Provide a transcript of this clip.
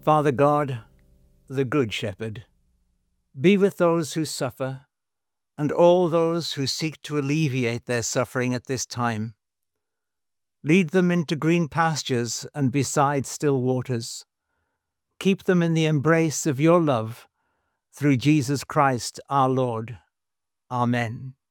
Father God, the Good Shepherd, be with those who suffer and all those who seek to alleviate their suffering at this time. Lead them into green pastures and beside still waters. Keep them in the embrace of your love, through Jesus Christ our Lord. Amen.